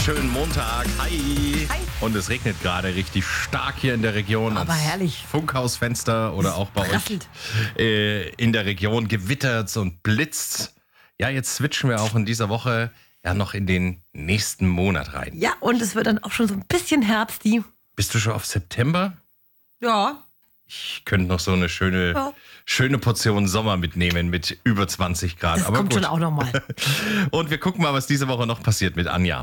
Schönen Montag. Hi. Hi. Und es regnet gerade richtig stark hier in der Region. Aber ans herrlich. Funkhausfenster oder auch bei Prasselt. euch in der Region gewittert's und blitzt's. Ja, jetzt switchen wir auch in dieser Woche ja noch in den nächsten Monat rein. Ja, und es wird dann auch schon so ein bisschen Herbsti. Bist du schon auf September? Ja. Ich könnte noch so eine schöne Portion Sommer mitnehmen mit über 20 Grad. Das Aber kommt gut. schon auch nochmal. Und wir gucken mal, was diese Woche noch passiert mit Anja.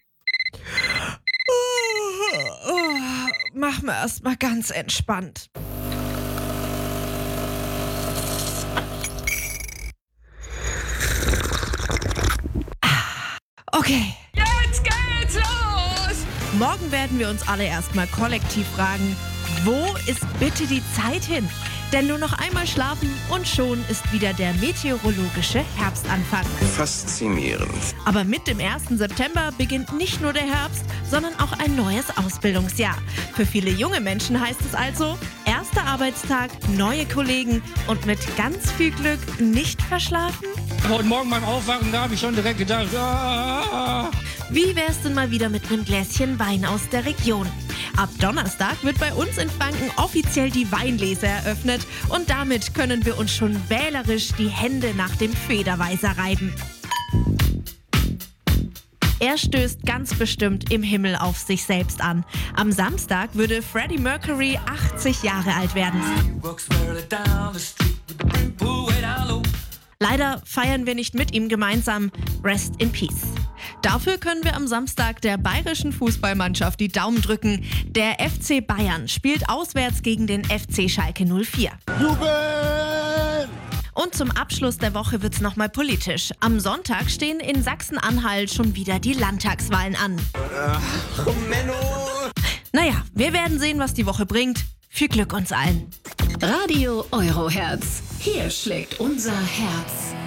Machen wir erstmal ganz entspannt. Okay. Jetzt geht's los! Morgen werden wir uns alle erstmal kollektiv fragen, wo ist bitte die Zeit hin? Denn nur noch einmal schlafen und schon ist wieder der meteorologische Herbstanfang. Faszinierend. Aber mit dem 1. September beginnt nicht nur der Herbst, sondern auch ein neues Ausbildungsjahr. Für viele junge Menschen heißt es also, erster Arbeitstag, neue Kollegen und mit ganz viel Glück nicht verschlafen? Heute Morgen beim Aufwachen, da habe ich schon direkt gedacht, Wie wär's denn mal wieder mit einem Gläschen Wein aus der Region? Ab Donnerstag wird bei uns in Franken offiziell die Weinlese eröffnet und damit können wir uns schon wählerisch die Hände nach dem Federweiser reiben. Er stößt ganz bestimmt im Himmel auf sich selbst an. Am Samstag würde Freddie Mercury 80 Jahre alt werden. Leider feiern wir nicht mit ihm gemeinsam. Rest in Peace. Dafür können wir am Samstag der bayerischen Fußballmannschaft die Daumen drücken. Der FC Bayern spielt auswärts gegen den FC Schalke 04. Jubel! Und zum Abschluss der Woche wird's nochmal politisch. Am Sonntag stehen in Sachsen-Anhalt schon wieder die Landtagswahlen an. Naja, wir werden sehen, was die Woche bringt. Viel Glück uns allen. Radio Euroherz. Hier schlägt unser Herz.